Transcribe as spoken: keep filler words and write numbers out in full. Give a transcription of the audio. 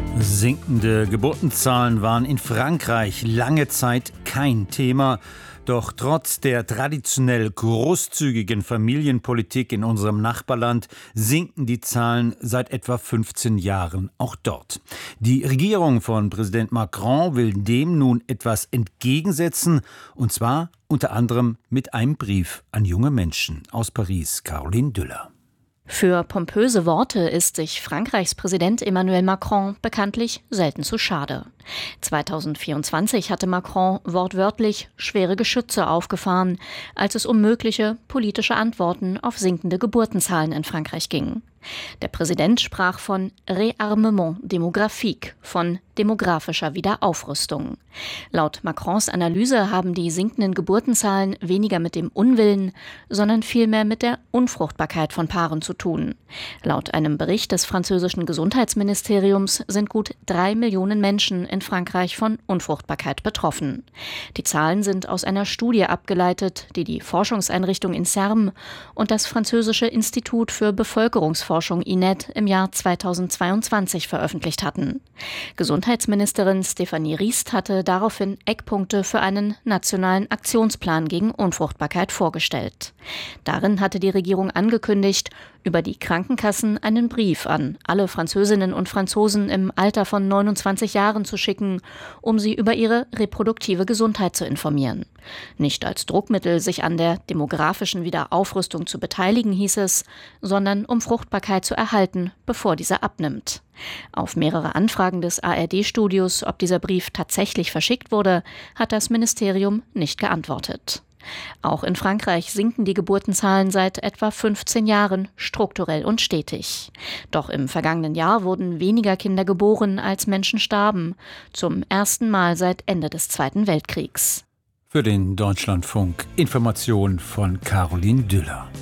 Sinkende Geburtenzahlen waren in Frankreich lange Zeit kein Thema. Doch trotz der traditionell großzügigen Familienpolitik in unserem Nachbarland sinken die Zahlen seit etwa fünfzehn Jahren auch dort. Die Regierung von Präsident Macron will dem nun etwas entgegensetzen, und zwar unter anderem mit einem Brief an junge Menschen. Aus Paris, Caroline Düller. Für pompöse Worte ist sich Frankreichs Präsident Emmanuel Macron bekanntlich selten zu schade. zweitausendvierundzwanzig hatte Macron wortwörtlich schwere Geschütze aufgefahren, als es um mögliche politische Antworten auf sinkende Geburtenzahlen in Frankreich ging. Der Präsident sprach von Réarmement démographique, von demografischer Wiederaufrüstung. Laut Macrons Analyse haben die sinkenden Geburtenzahlen weniger mit dem Unwillen, sondern vielmehr mit der Unfruchtbarkeit von Paaren zu tun. Laut einem Bericht des französischen Gesundheitsministeriums sind gut drei Millionen Menschen in Frankreich von Unfruchtbarkeit betroffen. Die Zahlen sind aus einer Studie abgeleitet, die die Forschungseinrichtung INSERM und das französische Institut für Bevölkerungsforschung I N E T im Jahr zweitausendzweiundzwanzig veröffentlicht hatten. Gesundheitsministerin Stéphanie Rist hatte daraufhin Eckpunkte für einen nationalen Aktionsplan gegen Unfruchtbarkeit vorgestellt. Darin hatte die Regierung angekündigt, über die Krankenkassen einen Brief an alle Französinnen und Franzosen im Alter von neunundzwanzig Jahren zu schicken, um sie über ihre reproduktive Gesundheit zu informieren. Nicht als Druckmittel, sich an der demografischen Wiederaufrüstung zu beteiligen, hieß es, sondern um Fruchtbarkeit zu erhalten, bevor diese abnimmt. Auf mehrere Anfragen des A R D-Studios, ob dieser Brief tatsächlich verschickt wurde, hat das Ministerium nicht geantwortet. Auch in Frankreich sinken die Geburtenzahlen seit etwa fünfzehn Jahren strukturell und stetig. Doch im vergangenen Jahr wurden weniger Kinder geboren, als Menschen starben. Zum ersten Mal seit Ende des Zweiten Weltkriegs. Für den Deutschlandfunk Information von Caroline Düller.